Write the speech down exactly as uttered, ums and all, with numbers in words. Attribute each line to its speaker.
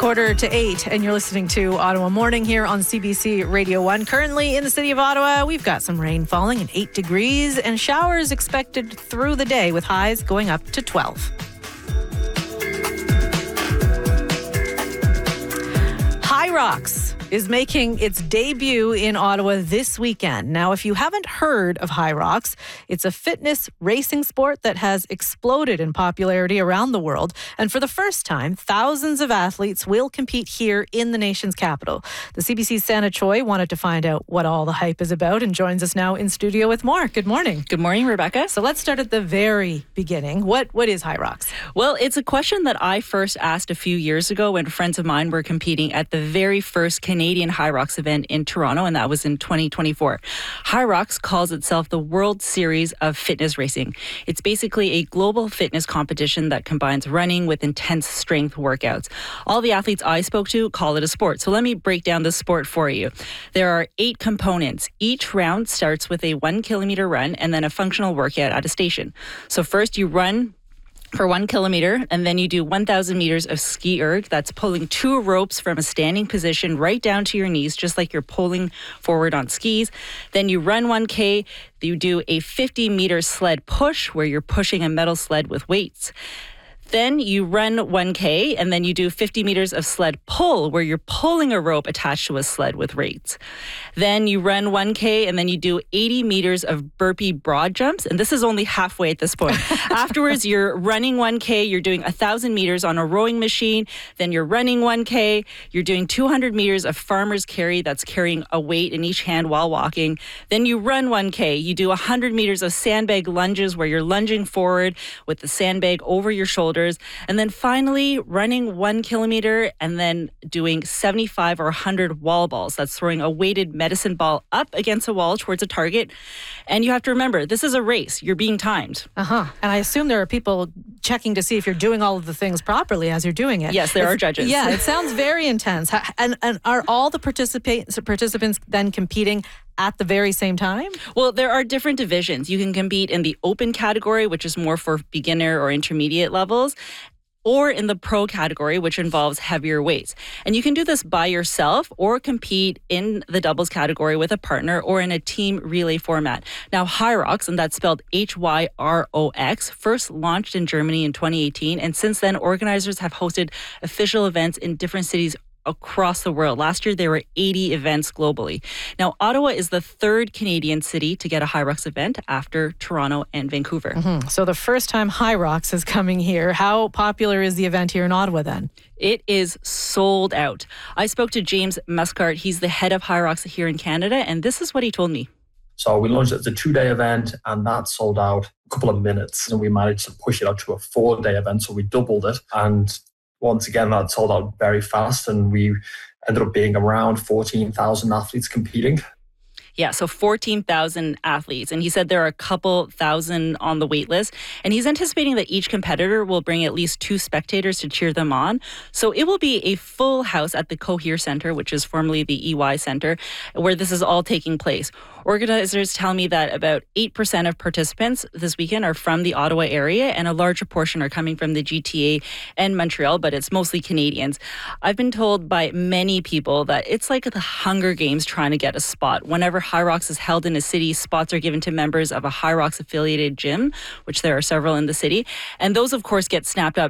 Speaker 1: Quarter to eight, and you're listening to Ottawa Morning here on C B C Radio one. Currently in the city of Ottawa, we've got some rain falling and eight degrees and showers expected through the day with highs going up to twelve. HYROX is making its debut in Ottawa this weekend. Now, if you haven't heard of HYROX, it's a fitness racing sport that has exploded in popularity around the world. And for the first time, thousands of athletes will compete here in the nation's capital. The C B C's Santa Choi wanted to find out what all the hype is about and joins us now in studio with more. Good morning.
Speaker 2: Good morning, Rebecca.
Speaker 1: So let's start at the very beginning. What What is HYROX?
Speaker 2: Well, it's a question that I first asked a few years ago when friends of mine were competing at the very first Canadian Canadian HYROX event in Toronto, and that was in twenty twenty-four. HYROX calls itself the World Series of Fitness Racing. It's basically a global fitness competition that combines running with intense strength workouts. All the athletes I spoke to call it a sport. So let me break down the sport for you. There are eight components. Each round starts with a one kilometer run and then a functional workout at a station. So first you run for one kilometer, and then you do one thousand meters of ski erg. That's pulling two ropes from a standing position right down to your knees, just like you're pulling forward on skis. Then you run one K. You do a fifty meter sled push, where you're pushing a metal sled with weights. Then you run one K, and then you do fifty meters of sled pull, where you're pulling a rope attached to a sled with weights. Then you run one K, and then you do eighty meters of burpee broad jumps, and this is only halfway at this point. Afterwards, you're running one K, you're doing one thousand meters on a rowing machine, then you're running one K, you're doing two hundred meters of farmer's carry, that's carrying a weight in each hand while walking. Then you run one K, you do one hundred meters of sandbag lunges, where you're lunging forward with the sandbag over your shoulders. And then finally running one kilometer and then doing seventy-five or one hundred wall balls. That's throwing a weighted medicine ball up against a wall towards a target. And you have to remember, this is a race. You're being timed.
Speaker 1: Uh-huh. And I assume there are people checking to see if you're doing all of the things properly as you're doing it.
Speaker 2: Yes, there
Speaker 1: it's,
Speaker 2: are judges.
Speaker 1: Yeah, it sounds very intense. And, and are all the participants participants then competing at the very same time?
Speaker 2: Well, there are different divisions. You can compete in the open category, which is more for beginner or intermediate levels, or in the pro category, which involves heavier weights. And you can do this by yourself or compete in the doubles category with a partner or in a team relay format. Now, HYROX, and that's spelled H Y R O X, first launched in Germany in twenty eighteen. And since then, organizers have hosted official events in different cities across the world. Last year, there were eighty events globally. Now, Ottawa is the third Canadian city to get a HYROX event after Toronto and Vancouver.
Speaker 1: Mm-hmm. So the first time HYROX is coming here. How popular is the event here in Ottawa then?
Speaker 2: It is sold out. I spoke to James Muscart. He's the head of HYROX here in Canada, and this is what he told me.
Speaker 3: So we launched it as a two-day event, and that sold out a couple of minutes, and we managed to push it out to a four-day event, so we doubled it. And once again, that sold out very fast, and we ended up being around fourteen thousand athletes competing.
Speaker 2: Yeah, so fourteen thousand athletes. And he said there are a couple thousand on the wait list. And he's anticipating that each competitor will bring at least two spectators to cheer them on. So it will be a full house at the Cohere Centre, which is formerly the E Y Centre, where this is all taking place. Organizers tell me that about eight percent of participants this weekend are from the Ottawa area, and a larger portion are coming from the G T A and Montreal, but it's mostly Canadians. I've been told by many people that it's like the Hunger Games trying to get a spot. Whenever HYROX is held in a city, spots are given to members of a HYROX affiliated gym, which there are several in the city. And those, of course, get snapped up